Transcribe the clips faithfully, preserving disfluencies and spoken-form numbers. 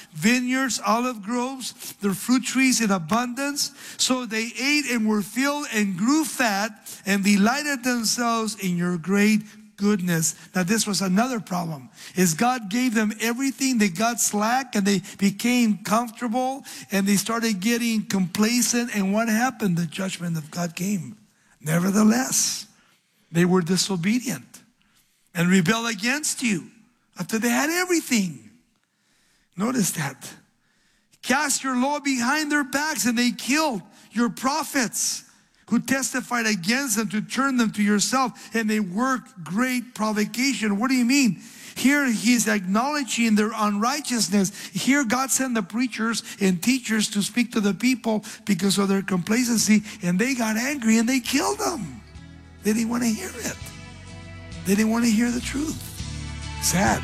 vineyards, olive groves, their fruit trees in abundance. So they ate and were filled and grew fat and delighted themselves in your great goodness. Now this was another problem, is God gave them everything. They got slack and they became comfortable and they started getting complacent. And what happened? The judgment of God came. Nevertheless, they were disobedient and rebelled against you after they had everything. Notice that. Cast your law behind their backs, and they killed your prophets who testified against them to turn them to yourself, and they worked great provocation. What do you mean? Here he's acknowledging their unrighteousness. Here God sent the preachers and teachers to speak to the people because of their complacency, and they got angry and they killed them. They didn't want to hear it. They didn't want to hear the truth. Sad.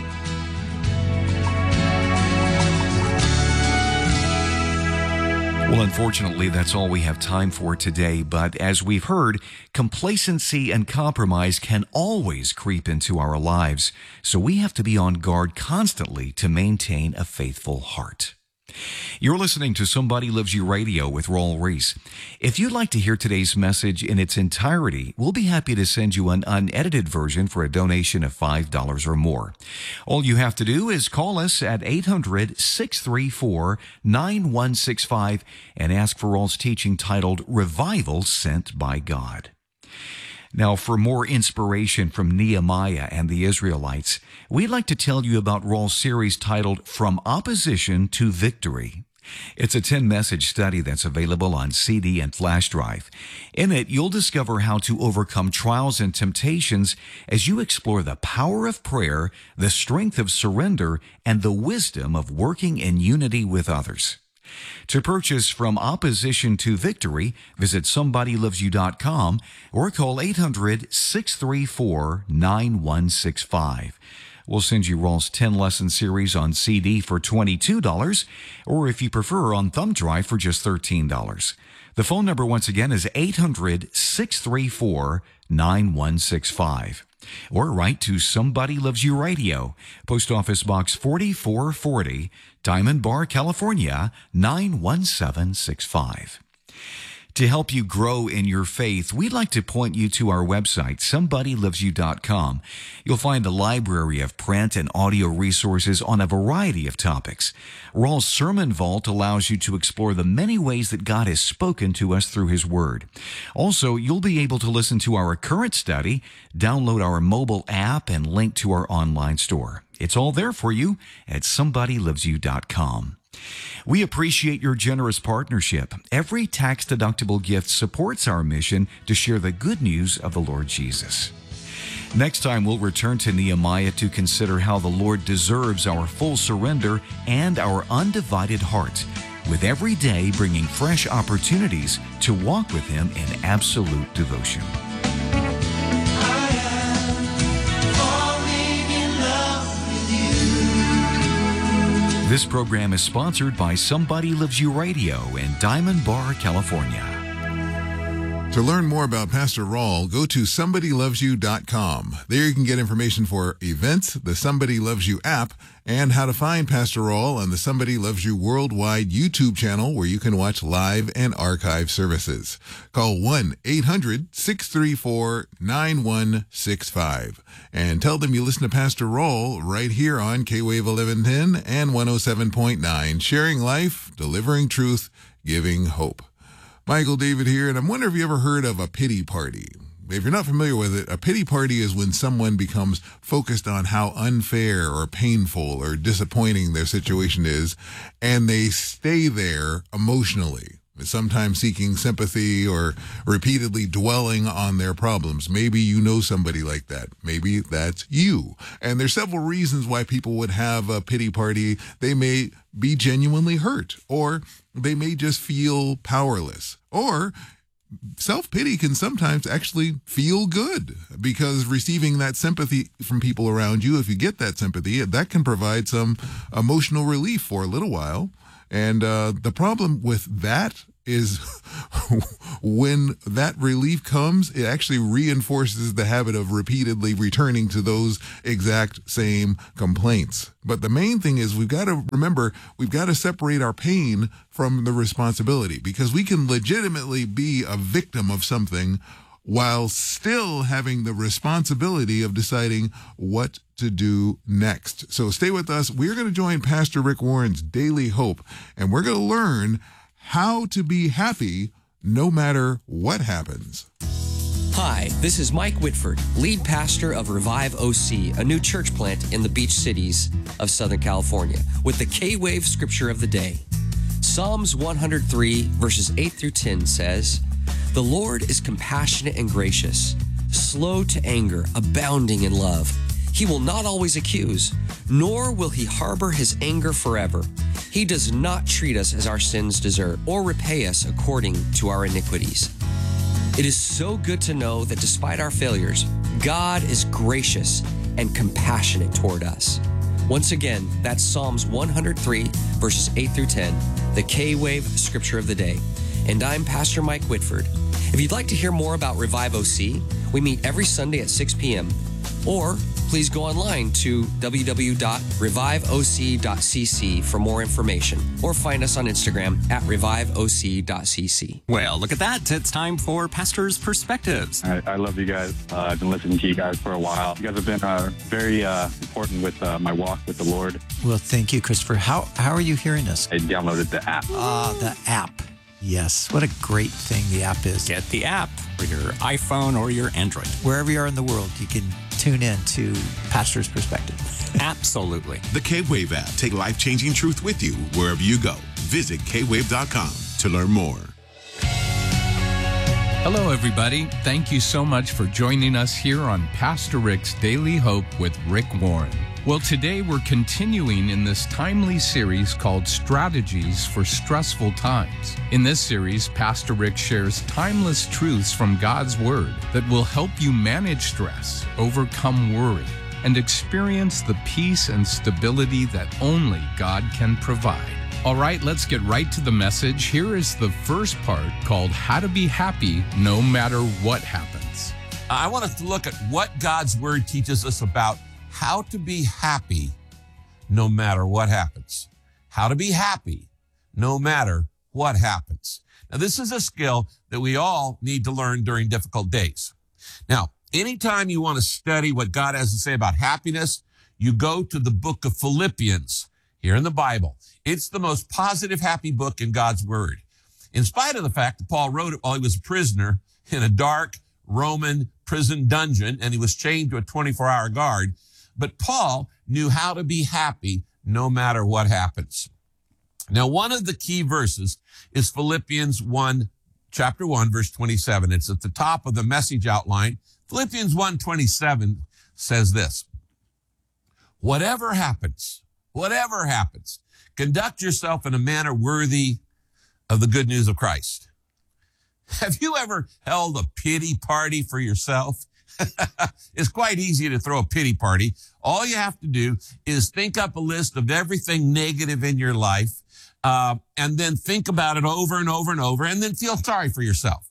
Well, unfortunately, that's all we have time for today. But as we've heard, complacency and compromise can always creep into our lives. So we have to be on guard constantly to maintain a faithful heart. You're listening to Somebody Loves You Radio with Raul Ries. If you'd like to hear today's message in its entirety, we'll be happy to send you an unedited version for a donation of five dollars or more. All you have to do is call us at eight hundred, six three four, nine one six five and ask for Raul's teaching titled Revival Sent by God. Now, for more inspiration from Nehemiah and the Israelites, we'd like to tell you about Raul's series titled From Opposition to Victory. It's a ten-message study that's available on C D and flash drive. In it, you'll discover how to overcome trials and temptations as you explore the power of prayer, the strength of surrender, and the wisdom of working in unity with others. To purchase From Opposition to Victory, visit somebody loves you dot com or call eight hundred, six three four, nine one six five. We'll send you Raul's ten-lesson series on C D for twenty-two dollars, or if you prefer, on thumb drive for just thirteen dollars. The phone number once again is eight hundred, six three four, nine one six five. Or write to Somebody Loves You Radio, Post Office Box forty-four forty, Diamond Bar, California, nine one seven six five. To help you grow in your faith, we'd like to point you to our website, somebody loves you dot com. You'll find a library of print and audio resources on a variety of topics. Raul's Sermon Vault allows you to explore the many ways that God has spoken to us through His Word. Also, you'll be able to listen to our current study, download our mobile app, and link to our online store. It's all there for you at somebody loves you dot com. We appreciate your generous partnership. Every tax-deductible gift supports our mission to share the good news of the Lord Jesus. Next time, we'll return to Nehemiah to consider how the Lord deserves our full surrender and our undivided heart, with every day bringing fresh opportunities to walk with Him in absolute devotion. This program is sponsored by Somebody Loves You Radio in Diamond Bar, California. To learn more about Pastor Raul, go to somebody loves you dot com. There you can get information for events, the Somebody Loves You app, and how to find Pastor Raul on the Somebody Loves You Worldwide YouTube channel, where you can watch live and archive services. Call one eight hundred, six three four, nine one six five and tell them you listen to Pastor Raul right here on K-Wave eleven ten and one oh seven point nine, sharing life, delivering truth, giving hope. Michael David here, and I'm wondering if you ever heard of a pity party. If you're not familiar with it, a pity party is when someone becomes focused on how unfair or painful or disappointing their situation is, and they stay there emotionally, sometimes seeking sympathy or repeatedly dwelling on their problems. Maybe you know somebody like that. Maybe that's you. And there's several reasons why people would have a pity party. They may be genuinely hurt, or they may just feel powerless, or self-pity can sometimes actually feel good, because receiving that sympathy from people around you, if you get that sympathy, that can provide some emotional relief for a little while. And uh, the problem with that is when that relief comes, it actually reinforces the habit of repeatedly returning to those exact same complaints. But the main thing is we've got to remember, we've got to separate our pain from the responsibility, because we can legitimately be a victim of something while still having the responsibility of deciding what to do next. So stay with us. We're going to join Pastor Rick Warren's Daily Hope, and we're going to learn how to be happy no matter what happens. Hi, this is Mike Whitford, lead pastor of Revive O C, a new church plant in the beach cities of Southern California, with the K-Wave scripture of the day. Psalms one hundred three, verses eight through ten says, "The Lord is compassionate and gracious, slow to anger, abounding in love. He will not always accuse, nor will he harbor his anger forever. He does not treat us as our sins deserve, or repay us according to our iniquities." It is so good to know that despite our failures, God is gracious and compassionate toward us. Once again, that's Psalms one hundred three, verses eight through ten, the K-Wave scripture of the day. And I'm Pastor Mike Whitford. If you'd like to hear more about Revive O C, we meet every Sunday at six p.m. Or please go online to w w w dot revive o c dot c c for more information, or find us on Instagram at revive o c dot c c. Well, look at that. It's time for Pastor's Perspectives. I, I love you guys. Uh, I've been listening to you guys for a while. You guys have been uh, very uh, important with uh, my walk with the Lord. Well, thank you, Christopher. How, how are you hearing us? I downloaded the app. Ah, the app. Yes, what a great thing the app is. Get the app for your iPhone or your Android. Wherever you are in the world, you can tune in to Pastor's Perspective. Absolutely. The K-Wave app. Take life-changing truth with you wherever you go. Visit k wave dot com to learn more. Hello, everybody. Thank you so much for joining us here on Pastor Rick's Daily Hope with Rick Warren. Well, today we're continuing in this timely series called Strategies for Stressful Times. In this series, Pastor Rick shares timeless truths from God's Word that will help you manage stress, overcome worry, and experience the peace and stability that only God can provide. All right, let's get right to the message. Here is the first part called How to Be Happy No Matter What Happens. I want us to look at what God's Word teaches us about how to be happy no matter what happens. How to be happy no matter what happens. Now, this is a skill that we all need to learn during difficult days. Now, anytime you want to study what God has to say about happiness, you go to the book of Philippians here in the Bible. It's the most positive, happy book in God's Word. In spite of the fact that Paul wrote it while he was a prisoner in a dark Roman prison dungeon, and he was chained to a twenty-four hour guard, but Paul knew how to be happy no matter what happens. Now, one of the key verses is Philippians one, chapter one, verse twenty-seven. It's at the top of the message outline. Philippians one twenty-seven says this: whatever happens, whatever happens, conduct yourself in a manner worthy of the good news of Christ. Have you ever held a pity party for yourself? It's quite easy to throw a pity party. All you have to do is think up a list of everything negative in your life, uh, and then think about it over and over and over, and then feel sorry for yourself.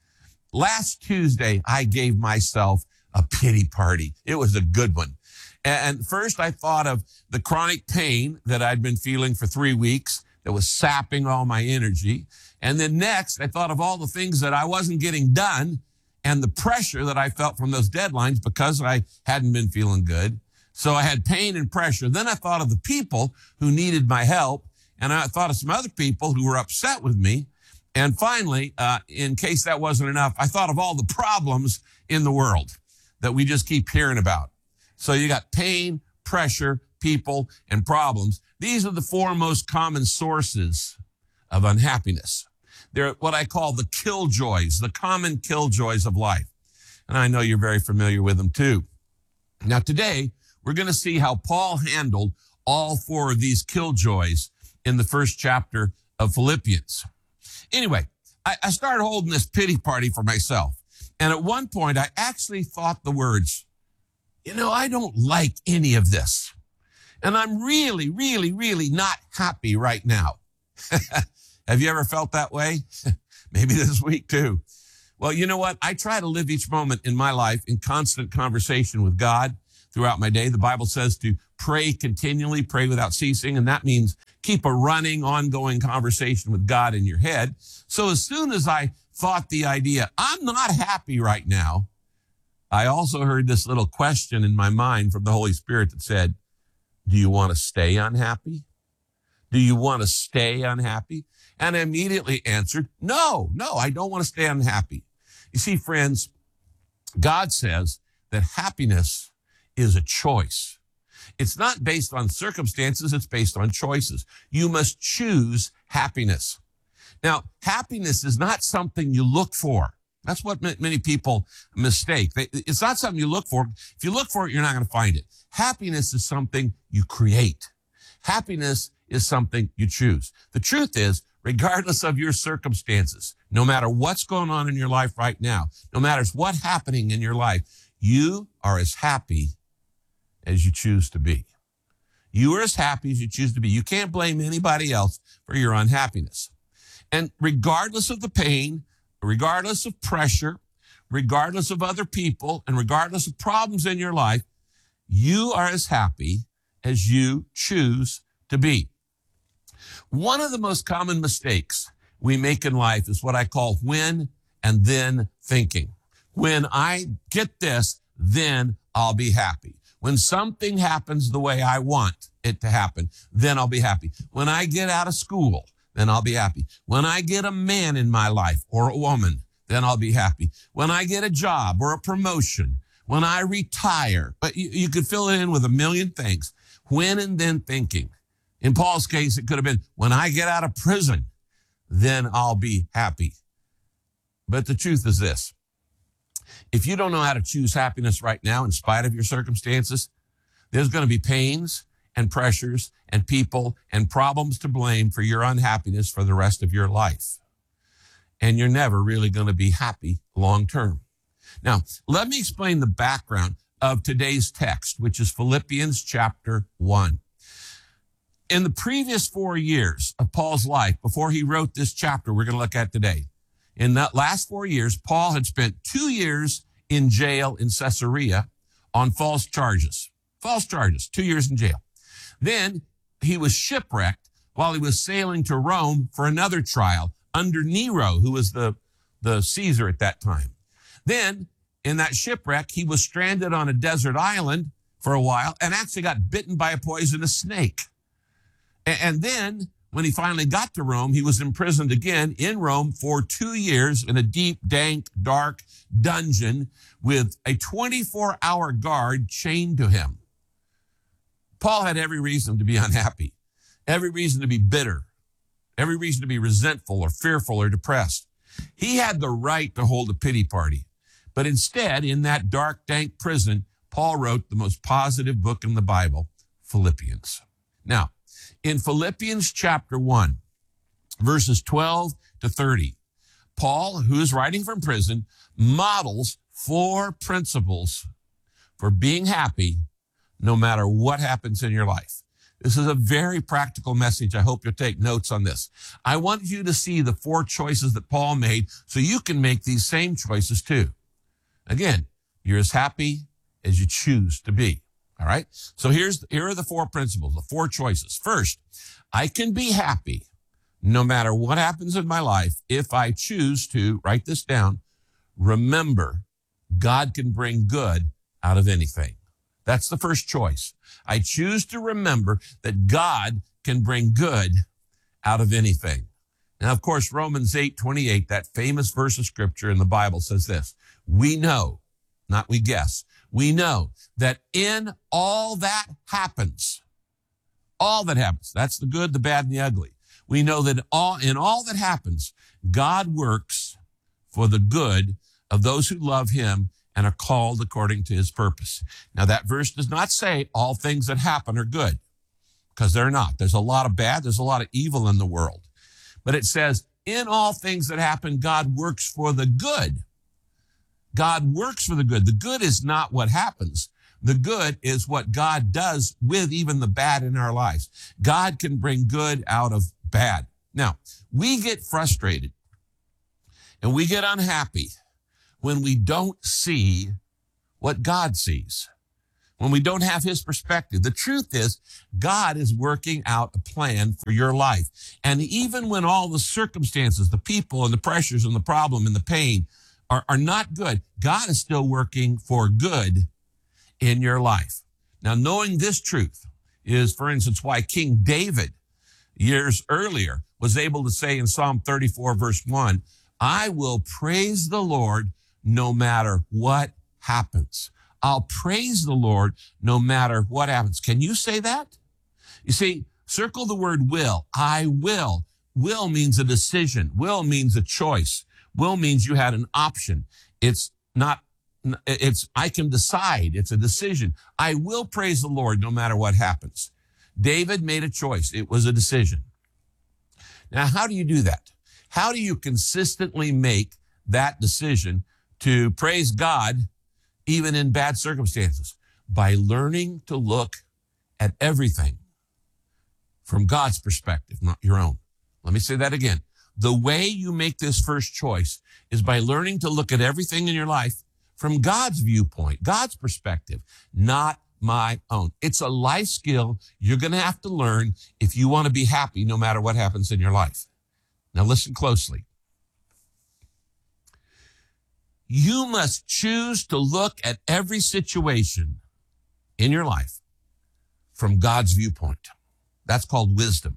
Last Tuesday, I gave myself a pity party. It was a good one. And first, I thought of the chronic pain that I'd been feeling for three weeks that was sapping all my energy. And then next, I thought of all the things that I wasn't getting done and the pressure that I felt from those deadlines because I hadn't been feeling good. So I had pain and pressure. Then I thought of the people who needed my help, and I thought of some other people who were upset with me. And finally, uh, in case that wasn't enough, I thought of all the problems in the world that we just keep hearing about. So you got pain, pressure, people, and problems. These are the four most common sources of unhappiness. They're what I call the killjoys, the common killjoys of life. And I know you're very familiar with them too. Now today, we're going to see how Paul handled all four of these killjoys in the first chapter of Philippians. Anyway, I, I started holding this pity party for myself. And at one point, I actually thought the words, you know, I don't like any of this. And I'm really, really, really not happy right now. Have you ever felt that way? Maybe this week too. Well, you know what? I try to live each moment in my life in constant conversation with God throughout my day. The Bible says to pray continually, pray without ceasing, and that means keep a running, ongoing conversation with God in your head. So as soon as I thought the idea, I'm not happy right now, I also heard this little question in my mind from the Holy Spirit that said, do you want to stay unhappy? Do you want to stay unhappy? And I immediately answered, no, no, I don't want to stay unhappy. You see, friends, God says that happiness is a choice. It's not based on circumstances, it's based on choices. You must choose happiness. Now, happiness is not something you look for. That's what many people mistake. It's not something you look for. If you look for it, you're not going to find it. Happiness is something you create. Happiness is something you choose. The truth is, regardless of your circumstances, no matter what's going on in your life right now, no matter what's happening in your life, you are as happy as you choose to be. You are as happy as you choose to be. You can't blame anybody else for your unhappiness. And regardless of the pain, regardless of pressure, regardless of other people, and regardless of problems in your life, you are as happy as you choose to be. One of the most common mistakes we make in life is what I call when and then thinking. When I get this, then I'll be happy. When something happens the way I want it to happen, then I'll be happy. When I get out of school, then I'll be happy. When I get a man in my life or a woman, then I'll be happy. When I get a job or a promotion, when I retire, but you, you could fill it in with a million things. When and then thinking. In Paul's case, it could have been, when I get out of prison, then I'll be happy. But the truth is this. If you don't know how to choose happiness right now, in spite of your circumstances, there's going to be pains and pressures and people and problems to blame for your unhappiness for the rest of your life. And you're never really going to be happy long term. Now, let me explain the background of today's text, which is Philippians chapter one. In the previous four years of Paul's life, before he wrote this chapter we're going to look at today, in that last four years, Paul had spent two years in jail in Caesarea on false charges. False charges, two years in jail. Then he was shipwrecked while he was sailing to Rome for another trial under Nero, who was the, the Caesar at that time. Then in that shipwreck, he was stranded on a desert island for a while and actually got bitten by a poisonous snake. And then, when he finally got to Rome, he was imprisoned again in Rome for two years in a deep, dank, dark dungeon with a twenty-four hour guard chained to him. Paul had every reason to be unhappy, every reason to be bitter, every reason to be resentful or fearful or depressed. He had the right to hold a pity party. But instead, in that dark, dank prison, Paul wrote the most positive book in the Bible, Philippians. Now, in Philippians chapter one, verses twelve to thirty, Paul, who is writing from prison, models four principles for being happy no matter what happens in your life. This is a very practical message. I hope you'll take notes on this. I want you to see the four choices that Paul made so you can make these same choices too. Again, you're as happy as you choose to be. All right. So here's, here are the four principles, the four choices. First, I can be happy no matter what happens in my life if I choose to, write this down, remember God can bring good out of anything. That's the first choice. I choose to remember that God can bring good out of anything. Now, of course, Romans eight twenty-eight, that famous verse of scripture in the Bible says this, we know, not we guess, we know that in all that happens, all that happens, that's the good, the bad, and the ugly. We know that all in all that happens, God works for the good of those who love him and are called according to his purpose. Now, that verse does not say all things that happen are good, because they're not. There's a lot of bad, there's a lot of evil in the world. But it says, in all things that happen, God works for the good. God works for the good. The good is not what happens. The good is what God does with even the bad in our lives. God can bring good out of bad. Now, we get frustrated and we get unhappy when we don't see what God sees, when we don't have his perspective. The truth is, God is working out a plan for your life. And even when all the circumstances, the people and the pressures and the problem and the pain are, are not good, God is still working for good in your life. Now, knowing this truth is, for instance, why King David, years earlier, was able to say in Psalm thirty-four, verse one, I will praise the Lord no matter what happens. I'll praise the Lord no matter what happens. Can you say that? You see, circle the word will. I will. Will means a decision. Will means a choice. Will means you had an option. It's not, it's, I can decide. It's a decision. I will praise the Lord no matter what happens. David made a choice. It was a decision. Now, how do you do that? How do you consistently make that decision to praise God even in bad circumstances? By learning to look at everything from God's perspective, not your own. Let me say that again. The way you make this first choice is by learning to look at everything in your life from God's viewpoint, God's perspective, not my own. It's a life skill you're going to have to learn if you want to be happy no matter what happens in your life. Now listen closely. You must choose to look at every situation in your life from God's viewpoint. That's called wisdom.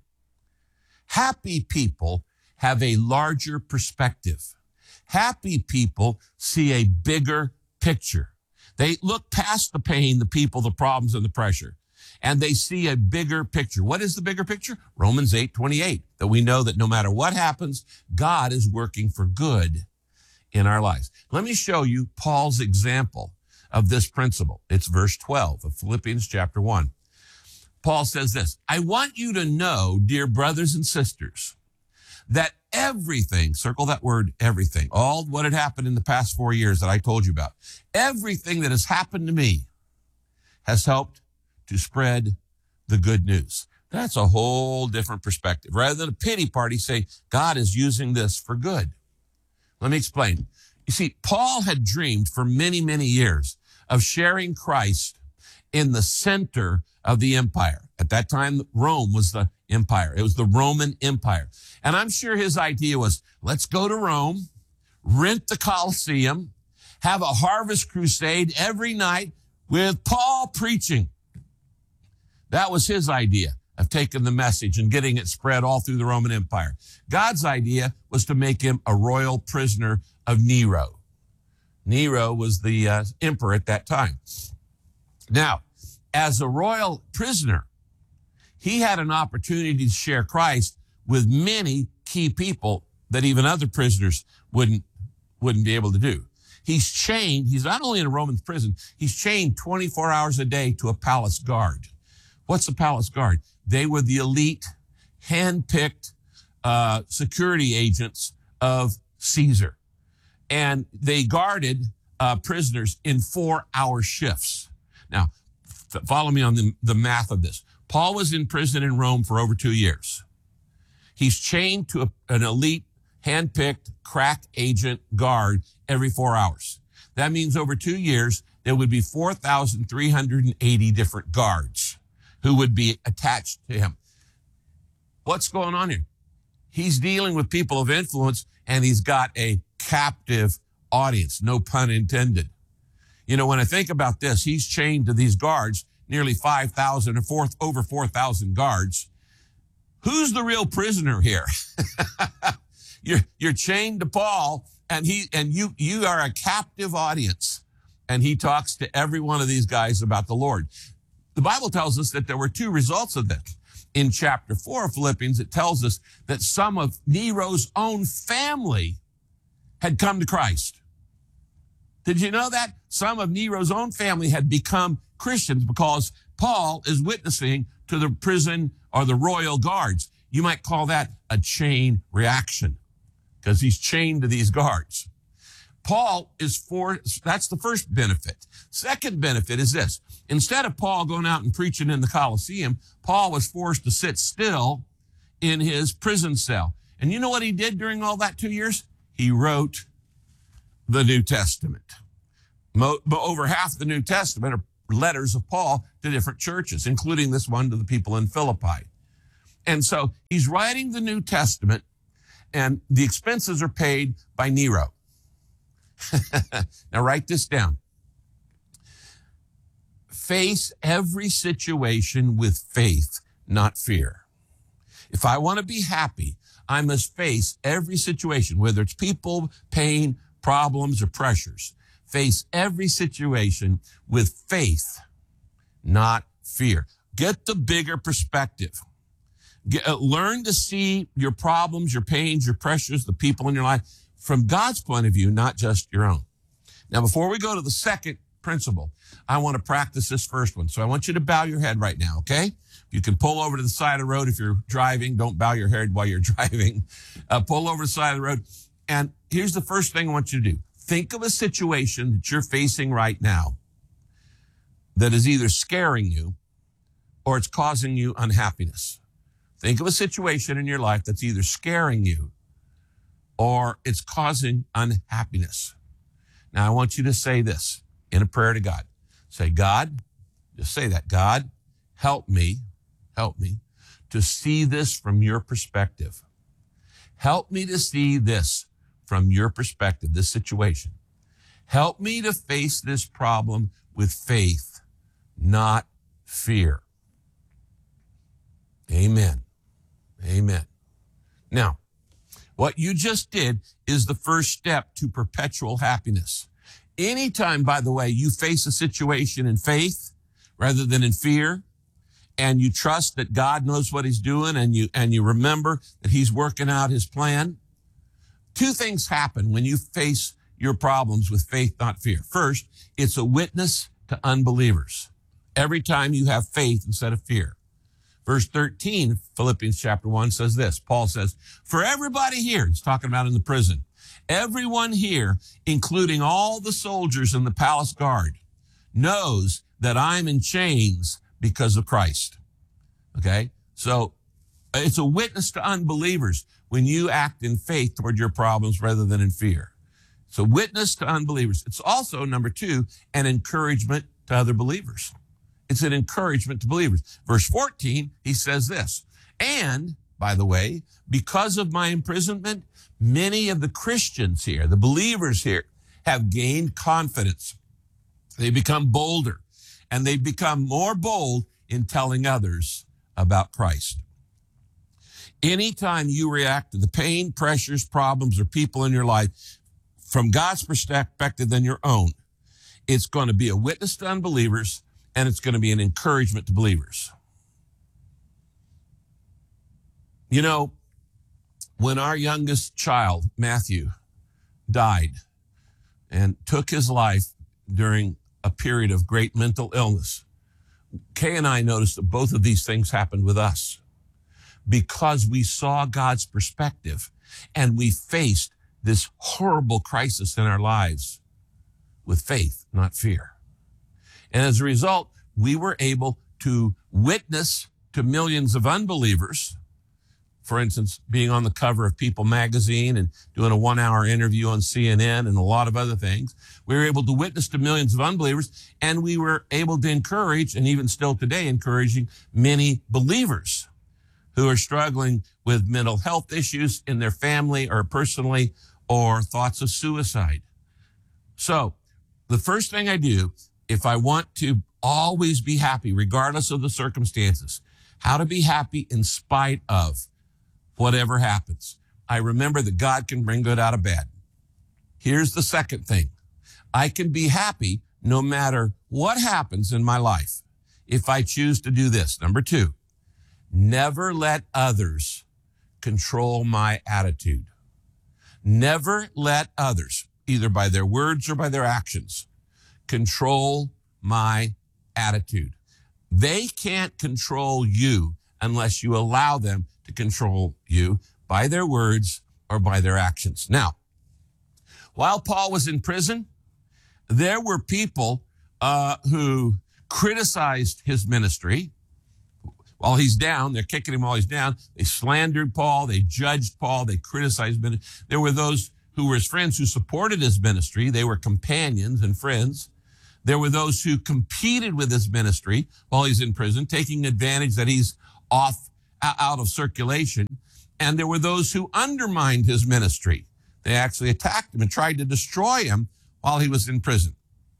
Happy people have a larger perspective. Happy people see a bigger picture. They look past the pain, the people, the problems, and the pressure, and they see a bigger picture. What is the bigger picture? Romans eight twenty-eight, that we know that no matter what happens, God is working for good in our lives. Let me show you Paul's example of this principle. It's verse twelve of Philippians chapter one. Paul says this, I want you to know, dear brothers and sisters, that everything, circle that word, everything, all what had happened in the past four years that I told you about, everything that has happened to me has helped to spread the good news. That's a whole different perspective. Rather than a pity party, say, God is using this for good. Let me explain. You see, Paul had dreamed for many, many years of sharing Christ in the center of the empire. At that time, Rome was the empire. It was the Roman Empire. And I'm sure his idea was, let's go to Rome, rent the Colosseum, have a harvest crusade every night with Paul preaching. That was his idea of taking the message and getting it spread all through the Roman Empire. God's idea was to make him a royal prisoner of Nero. Nero was the uh, emperor at that time. Now, as a royal prisoner, he had an opportunity to share Christ with many key people that even other prisoners wouldn't, wouldn't be able to do. He's chained, he's not only in a Roman prison, he's chained twenty-four hours a day to a palace guard. What's a palace guard? They were the elite, hand-picked uh, security agents of Caesar. And they guarded uh, prisoners in four-hour shifts. Now, f- follow me on the, the math of this. Paul was in prison in Rome for over two years. He's chained to a, an elite, hand-picked, crack agent guard every four hours. That means over two years, there would be four thousand three hundred eighty different guards who would be attached to him. What's going on here? He's dealing with people of influence, and he's got a captive audience, no pun intended. You know, when I think about this, he's chained to these guards, nearly five thousand or four, over four thousand guards. Who's the real prisoner here? you're, you're chained to Paul, and he, and you, you are a captive audience. And he talks to every one of these guys about the Lord. The Bible tells us that there were two results of this. In chapter four of Philippians, it tells us that some of Nero's own family had come to Christ. Did you know that? Some of Nero's own family had become Christians because Paul is witnessing to the prison or the royal guards. You might call that a chain reaction because he's chained to these guards. Paul is for, that's the first benefit. Second benefit is this. Instead of Paul going out and preaching in the Colosseum, Paul was forced to sit still in his prison cell. And you know what he did during all that two years? He wrote the New Testament. Mo- over half the New Testament are letters of Paul to different churches, including this one to the people in Philippi. And so he's writing the New Testament, and the expenses are paid by Nero. Now write this down. Face every situation with faith, not fear. If I want to be happy, I must face every situation, whether it's people, pain, problems, or pressures. Face every situation with faith, not fear. Get the bigger perspective. Get, uh, learn to see your problems, your pains, your pressures, the people in your life from God's point of view, not just your own. Now, before we go to the second principle, I want to practice this first one. So I want you to bow your head right now, okay? You can pull over to the side of the road if you're driving. Don't bow your head while you're driving. Uh, pull over to the side of the road. And here's the first thing I want you to do. Think of a situation that you're facing right now that is either scaring you or it's causing you unhappiness. Think of a situation in your life that's either scaring you or it's causing unhappiness. Now, I want you to say this in a prayer to God. Say, God, just say that. God, help me, help me to see this from your perspective. Help me to see this from your perspective, this situation. Help me to face this problem with faith, not fear. Amen. Amen. Now, what you just did is the first step to perpetual happiness. Anytime, by the way, you face a situation in faith rather than in fear, and you trust that God knows what he's doing, and you, and you remember that he's working out his plan, two things happen when you face your problems with faith, not fear. First, it's a witness to unbelievers. Every time you have faith instead of fear. Verse thirteen, Philippians chapter one says this. Paul says, for everybody here, he's talking about in the prison, everyone here, including all the soldiers in the palace guard, knows that I'm in chains because of Christ. Okay? So it's a witness to unbelievers when you act in faith toward your problems rather than in fear. It's a witness to unbelievers. It's also, number two, an encouragement to other believers. It's an encouragement to believers. Verse fourteen, he says this, and, by the way, because of my imprisonment, many of the Christians here, the believers here, have gained confidence. They become bolder, and they become more bold in telling others about Christ. Anytime you react to the pain, pressures, problems, or people in your life from God's perspective than your own, it's going to be a witness to unbelievers, and it's going to be an encouragement to believers. You know, when our youngest child, Matthew, died and took his life during a period of great mental illness, Kay and I noticed that both of these things happened with us because we saw God's perspective and we faced this horrible crisis in our lives with faith, not fear. And as a result, we were able to witness to millions of unbelievers. For instance, being on the cover of People magazine and doing a one-hour interview on C N N and a lot of other things. We were able to witness to millions of unbelievers, and we were able to encourage, and even still today, encouraging many believers who are struggling with mental health issues in their family or personally, or thoughts of suicide. So the first thing I do, if I want to always be happy, regardless of the circumstances, how to be happy in spite of whatever happens. I remember that God can bring good out of bad. Here's the second thing. I can be happy no matter what happens in my life if I choose to do this. Number two, never let others control my attitude. Never let others, either by their words or by their actions, control my attitude. They can't control you unless you allow them to control you by their words or by their actions. Now, while Paul was in prison, there were people uh, who criticized his ministry, while he's down. They're kicking him while he's down. They slandered Paul. They judged Paul. They criticized him. There were those who were his friends who supported his ministry. They were companions and friends. There were those who competed with his ministry while he's in prison, taking advantage that he's off, out of circulation. And there were those who undermined his ministry. They actually attacked him and tried to destroy him while he was in prison.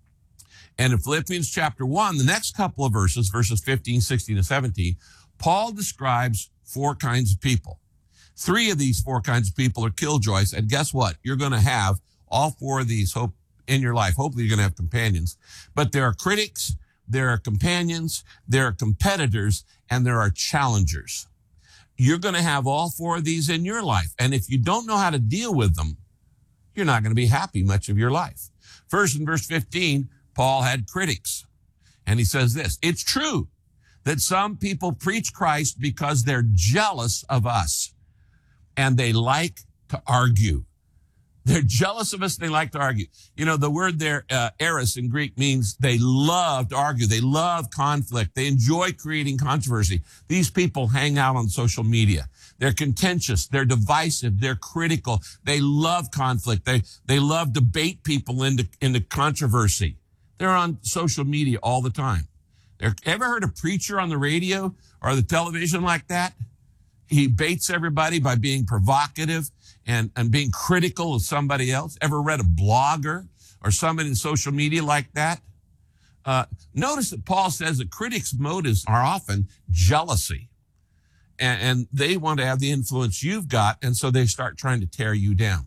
And in Philippians chapter one, the next couple of verses, verses fifteen, sixteen, and seventeen, Paul describes four kinds of people. Three of these four kinds of people are killjoys. And guess what? You're going to have all four of these hope in your life. Hopefully you're going to have companions. But there are critics, there are companions, there are competitors, and there are challengers. You're going to have all four of these in your life. And if you don't know how to deal with them, you're not going to be happy much of your life. First, in verse fifteen, Paul had critics. And he says this, it's true that some people preach Christ because they're jealous of us and they like to argue. They're jealous of us. They like to argue. You know, the word there, uh, eris in Greek, means they love to argue. They love conflict. They enjoy creating controversy. These people hang out on social media. They're contentious. They're divisive. They're critical. They love conflict. They, they love to bait people into, into controversy. They're on social media all the time. They're, ever heard a preacher on the radio or the television like that? He baits everybody by being provocative and, and being critical of somebody else. Ever read a blogger or somebody in social media like that? Uh, notice that Paul says that critics' motives are often jealousy. And, and they want to have the influence you've got, and so they start trying to tear you down.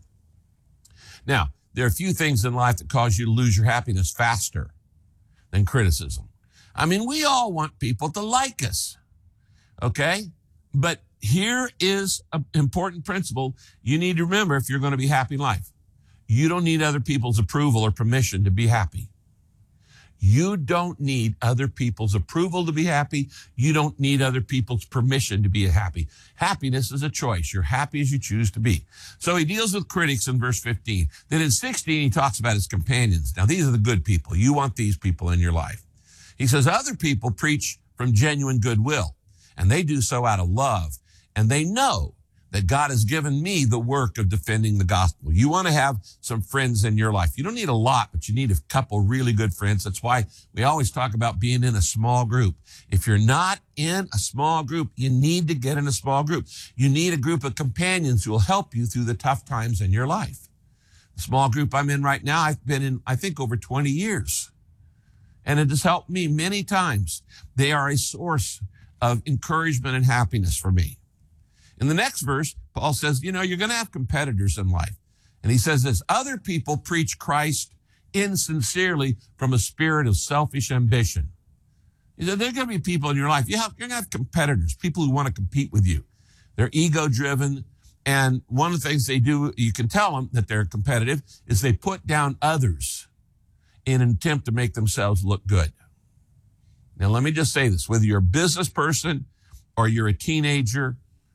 Now, there are a few things in life that cause you to lose your happiness faster than criticism. I mean, we all want people to like us, okay? But here is an important principle you need to remember if you're going to be happy in life. You don't need other people's approval or permission to be happy. You don't need other people's approval to be happy. You don't need other people's permission to be happy. Happiness is a choice. You're happy as you choose to be. So he deals with critics in verse fifteen. Then in sixteen, he talks about his companions. Now, these are the good people. You want these people in your life. He says, other people preach from genuine goodwill, and they do so out of love. And they know that God has given me the work of defending the gospel. You want to have some friends in your life. You don't need a lot, but you need a couple really good friends. That's why we always talk about being in a small group. If you're not in a small group, you need to get in a small group. You need a group of companions who will help you through the tough times in your life. The small group I'm in right now, I've been in, I think, over twenty years. And it has helped me many times. They are a source of encouragement and happiness for me. In the next verse, Paul says, you know, you're going to have competitors in life. And he says this, other people preach Christ insincerely from a spirit of selfish ambition. He said, there are going to be people in your life. You have, you're going to have competitors, people who want to compete with you. They're ego-driven. And one of the things they do, you can tell them that they're competitive, is they put down others in an attempt to make themselves look good. Now, let me just say this. Whether you're a business person or you're a teenager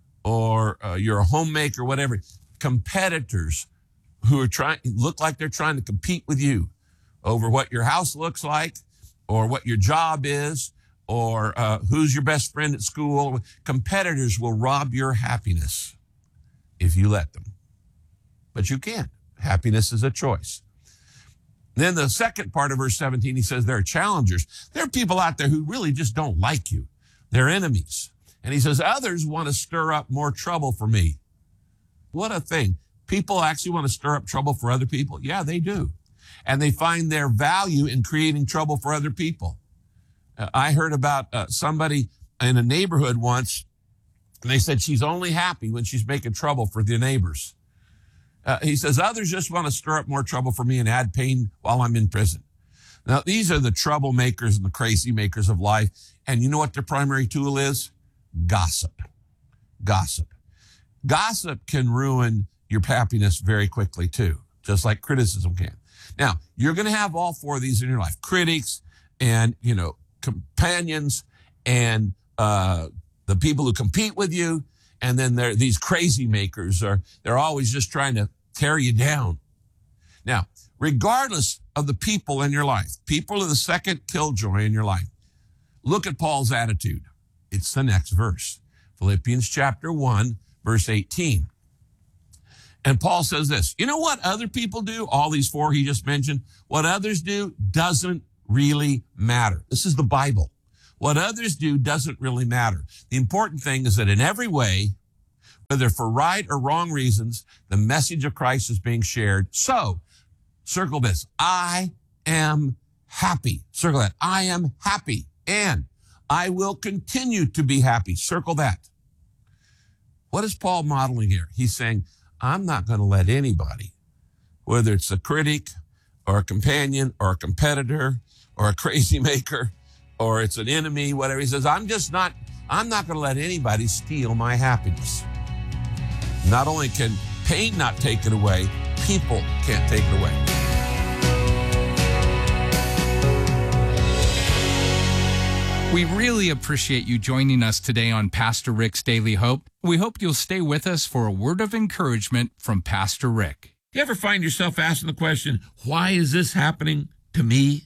or uh, you're a homemaker, whatever, competitors who are trying, look like they're trying to compete with you over what your house looks like or what your job is or uh, who's your best friend at school. Competitors will rob your happiness if you let them. But you can't. Happiness is a choice. Then the second part of verse seventeen, he says there are challengers. There are people out there who really just don't like you. They're enemies. And he says, others want to stir up more trouble for me. What a thing. People actually want to stir up trouble for other people. Yeah, they do. And they find their value in creating trouble for other people. Uh, I heard about uh, somebody in a neighborhood once, and they said she's only happy when she's making trouble for the neighbors. Uh, he says, others just want to stir up more trouble for me and add pain while I'm in prison. Now, these are the troublemakers and the crazy makers of life. And you know what their primary tool is? Gossip. Gossip. Gossip can ruin your happiness very quickly too, just like criticism can. Now, you're going to have all four of these in your life. Critics and, you know, companions and uh, the people who compete with you. And then there these crazy makers are, they're always just trying to tear you down. Now, regardless of the people in your life, people are the second killjoy in your life. Look at Paul's attitude. It's the next verse. Philippians chapter one, verse eighteen. And Paul says this, you know what other people do? All these four he just mentioned, what others do doesn't really matter. This is the Bible. What others do doesn't really matter. The important thing is that in every way, whether for right or wrong reasons, the message of Christ is being shared. So, circle this. I am happy. Circle that. I am happy. And I will continue to be happy. Circle that. What is Paul modeling here? He's saying, I'm not going to let anybody, whether it's a critic or a companion or a competitor or a crazy maker or it's an enemy, whatever. He says, I'm just not, I'm not going to let anybody steal my happiness. Not only can pain not take it away, people can't take it away. We really appreciate you joining us today on Pastor Rick's Daily Hope. We hope you'll stay with us for a word of encouragement from Pastor Rick. You ever find yourself asking the question, why is this happening to me?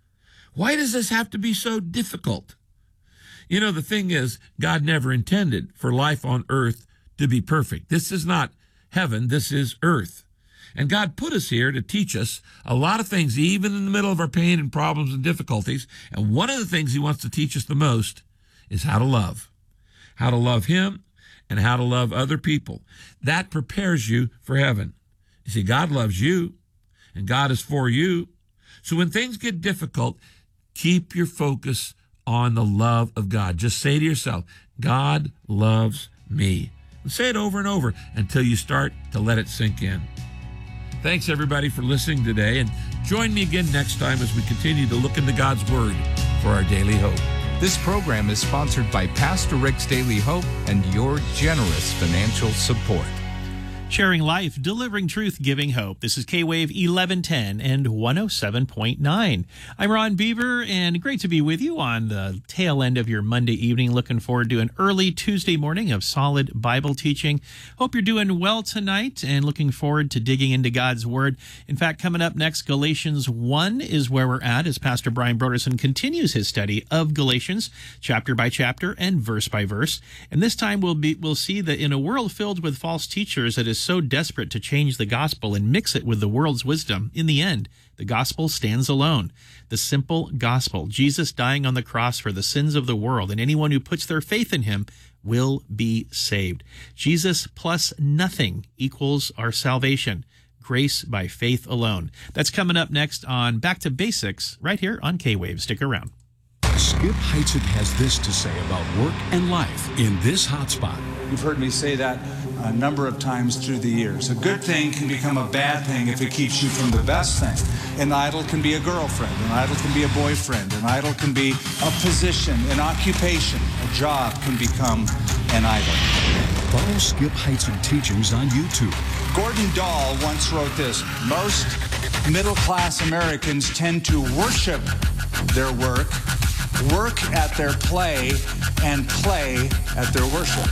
Why does this have to be so difficult? You know, the thing is, God never intended for life on earth to be perfect. This is not heaven, this is earth. And God put us here to teach us a lot of things, even in the middle of our pain and problems and difficulties. And one of the things he wants to teach us the most is how to love. How to love him and how to love other people. That prepares you for heaven. You see, God loves you and God is for you. So when things get difficult, keep your focus on the love of God. Just say to yourself, God loves me. And say it over and over until you start to let it sink in. Thanks, everybody, for listening today, and join me again next time as we continue to look into God's Word for our daily hope. This program is sponsored by Pastor Rick's Daily Hope and your generous financial support. Sharing life, delivering truth, giving hope. This is K-Wave eleven ten and one oh seven point nine. I'm Ron Beaver, and great to be with you on the tail end of your Monday evening. Looking forward to an early Tuesday morning of solid Bible teaching. Hope you're doing well tonight and looking forward to digging into God's Word. In fact, coming up next, Galatians one is where we're at as Pastor Brian Broderson continues his study of Galatians, chapter by chapter and verse by verse. And this time we'll be we'll see that in a world filled with false teachers that is so desperate to change the gospel and mix it with the world's wisdom, in the end, the gospel stands alone. The simple gospel, Jesus dying on the cross for the sins of the world, and anyone who puts their faith in him will be saved. Jesus plus nothing equals our salvation. Grace by faith alone. That's coming up next on Back to Basics right here on K-Wave. Stick around. Skip Heitzig has this to say about work and life in this hotspot. You've heard me say that a number of times through the years. A good thing can become a bad thing if it keeps you from the best thing. An idol can be a girlfriend. An idol can be a boyfriend. An idol can be a position, an occupation. A job can become an idol. Follow Skip Heitzig teachings on YouTube. Gordon Dahl once wrote this: most middle-class Americans tend to worship their work, work at their play, and play at their worship.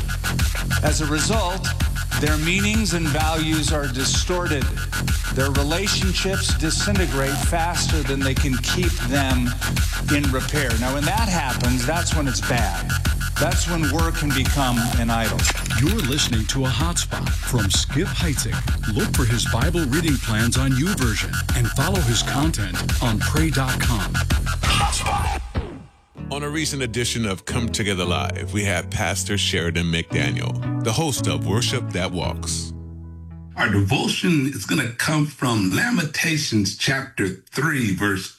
As a result, their meanings and values are distorted. Their relationships disintegrate faster than they can keep them in repair. Now, when that happens, that's when it's bad. That's when work can become an idol. You're listening to a hotspot from Skip Heitzig. Look for his Bible reading plans on YouVersion and follow his content on pray dot com. Hotspot. On a recent edition of Come Together Live, we have Pastor Sheridan McDaniel, the host of Worship That Walks. Our devotion is going to come from Lamentations chapter three, verse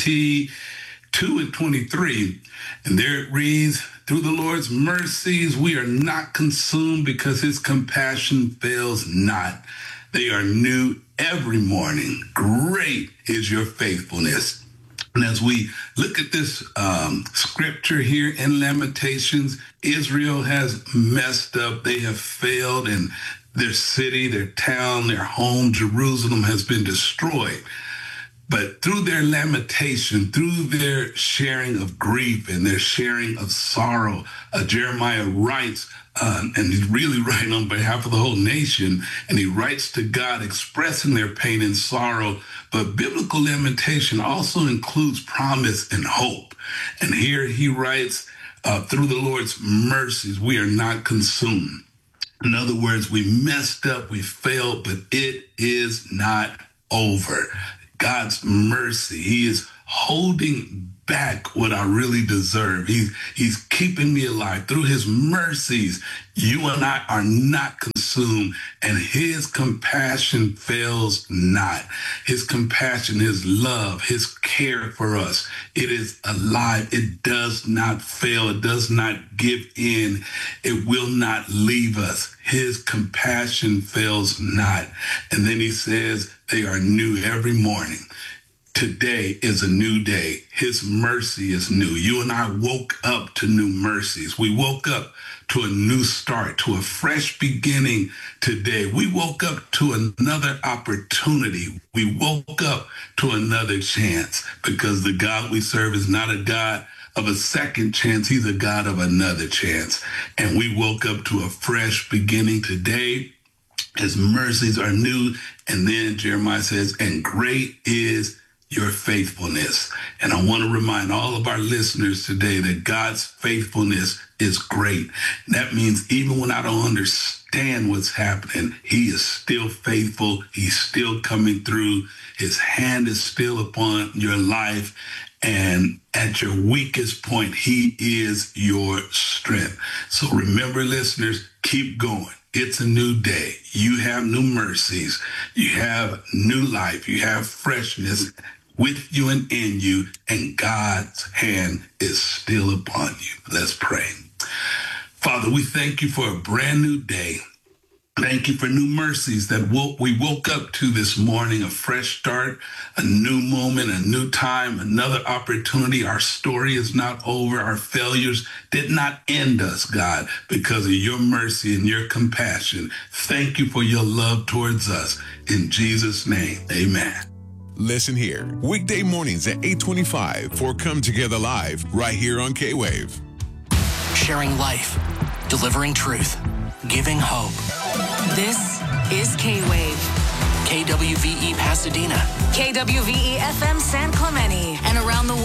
twenty-two and twenty-three. And there it reads, through the Lord's mercies, we are not consumed because his compassion fails not. They are new every morning. Great is your faithfulness. And as we look at this um, scripture here in Lamentations, Israel has messed up. They have failed, and their city, their town, their home, Jerusalem has been destroyed. But through their lamentation, through their sharing of grief and their sharing of sorrow, uh, Jeremiah writes, uh, and he's really writing on behalf of the whole nation, and he writes to God expressing their pain and sorrow. But biblical lamentation also includes promise and hope. And here he writes, uh, through the Lord's mercies, we are not consumed. In other words, we messed up, we failed, but it is not over. God's mercy, he is holding back what I really deserve. He's, he's keeping me alive. Through his mercies, you and I are not consumed, and his compassion fails not. His compassion, his love, his care for us, it is alive. It does not fail. It does not give in. It will not leave us. His compassion fails not. And then he says they are new every morning. Today is a new day. His mercy is new. You and I woke up to new mercies. We woke up to a new start, to a fresh beginning today. We woke up to another opportunity. We woke up to another chance, because the God we serve is not a God of a second chance. He's a God of another chance. And we woke up to a fresh beginning today. His mercies are new. And then Jeremiah says, and great is your faithfulness. And I want to remind all of our listeners today that God's faithfulness is great. That means even when I don't understand what's happening, he is still faithful. He's still coming through. His hand is still upon your life. And at your weakest point, he is your strength. So remember, listeners, keep going. It's a new day. You have new mercies. You have new life. You have freshness with you and in you, and God's hand is still upon you. Let's pray. Father, we thank you for a brand new day. Thank you for new mercies that we woke up to this morning, a fresh start, a new moment, a new time, another opportunity. Our story is not over. Our failures did not end us, God, because of your mercy and your compassion. Thank you for your love towards us. In Jesus' name, amen. Listen here, weekday mornings at eight twenty-five for Come Together Live, right here on K-Wave. Sharing life, delivering truth, giving hope. This is K-Wave. K W V E Pasadena. K W V E F M San Clemente. And around the